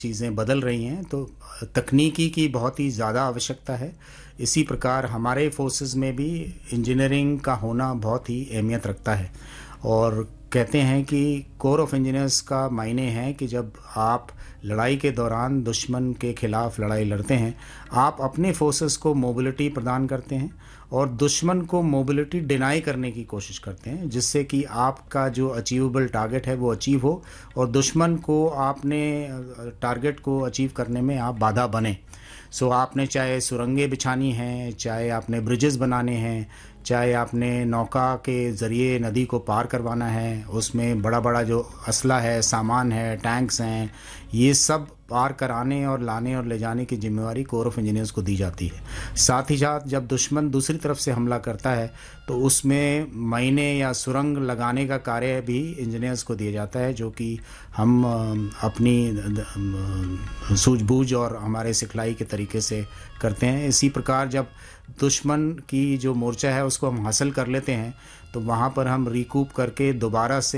चीज़ें बदल रही हैं, तो तकनीकी की बहुत ही ज़्यादा आवश्यकता है। इसी प्रकार हमारे फोर्सेस में भी इंजीनियरिंग का होना बहुत ही अहमियत रखता है। और कहते हैं कि कोर ऑफ इंजीनियर्स का मायने है कि जब आप लड़ाई के दौरान दुश्मन के खिलाफ लड़ाई लड़ते हैं, आप अपने फोर्सेस को मोबिलिटी प्रदान करते हैं और दुश्मन को मोबिलिटी डिनाई करने की कोशिश करते हैं, जिससे कि आपका जो अचीवेबल टारगेट है वो अचीव हो और दुश्मन को आपने टारगेट को अचीव करने में आप बाधा बने। सो आपने चाहे सुरंगें बिछानी हैं, चाहे आपने ब्रिजेस बनाने हैं, चाहे आपने नौका के ज़रिए नदी को पार करवाना है, उसमें बड़ा बड़ा जो असला है, सामान है, टैंक्स हैं, ये सब पार कराने और लाने और ले जाने की जिम्मेवारी कोर ऑफ इंजीनियर्स को दी जाती है। साथ ही साथ जब दुश्मन दूसरी तरफ से हमला करता है तो उसमें माइने या सुरंग लगाने का कार्य भी इंजीनियर्स को दिया जाता है, जो कि हम अपनी सूझबूझ और हमारे सिखलाई के तरीके से करते हैं। इसी प्रकार जब दुश्मन की जो मोर्चा है उसको हम हासिल कर लेते हैं, तो वहाँ पर हम रिकूप करके दोबारा से